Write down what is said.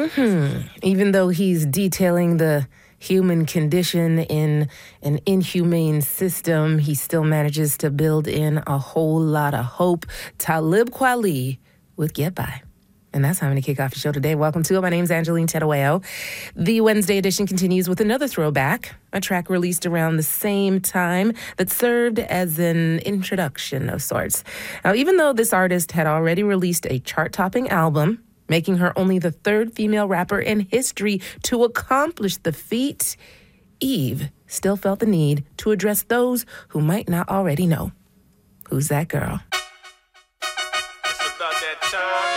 Even though he's detailing the human condition in an inhumane system, he still manages to build in a whole lot of hope. Talib Kweli with Get By. And that's how I'm going to kick off the show today. Welcome to it. My name's Angeline Tedoeo. The Wednesday edition continues with another throwback, a track released around the same time that served as an introduction of sorts. Now, even though this artist had already released a chart-topping album, making her only the third female rapper in history to accomplish the feat, Eve still felt the need to address those who might not already know. Who's that girl? It's about that time.